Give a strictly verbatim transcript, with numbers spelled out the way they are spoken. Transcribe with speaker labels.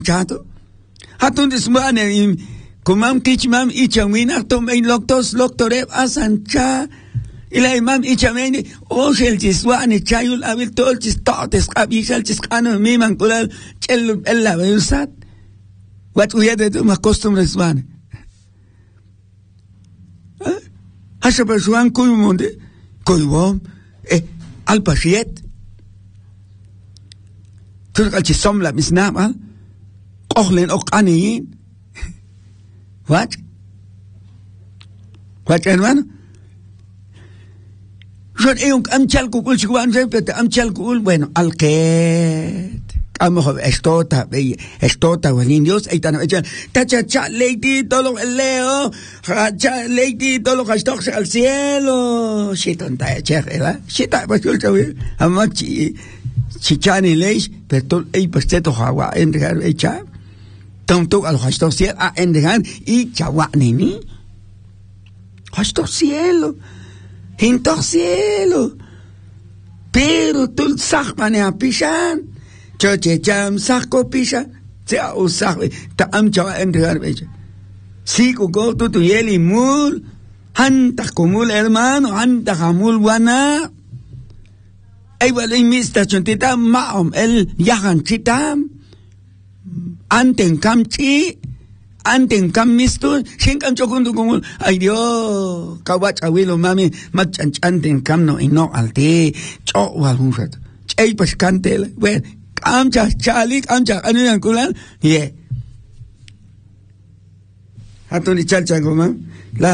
Speaker 1: chato. Hatun dismane kumam kichmam ichamina tom ein loctos loctoreb asancha. Ila imam ichamene oshel chiswane chayul abil tol chistotes abishal chiskano miman kulal chel ella beusat. What we had to my customers one. Hasha persuan kuymonde kuybom eh alpashiet. Turkal chisom la misnamal. Kohlen ok aniin. What? What hermano? Son un amchal kukul chikuan repete amchal kukul bueno alket. Amo estota be estota wan indios aitan tacha cha lady tolo leo cha lady tolo hastok al cielo shitonta chera shita pasul chawi amachi chichani leish pero ei pasteto hawa en real echa tanto al hastok cielo a en real y chawa nini hastok cielo hintok cielo pero tul sahmane apishan choche cham sako pisha sea usakwe ta am chawa entregar becha si ko go tu tu yeli mul hanta kumul hermano hanta hamul wana ay wala mista chontita maom el yahan chitam anten kam chi anten kam misto shinkam chokundu kumul ay dio kawach awilo mami machan anten kam no ino alti cho wal hunfat chay pas kantel well amcha chalik amcha ano yan kulan ye hatun ichalcha ko ma'am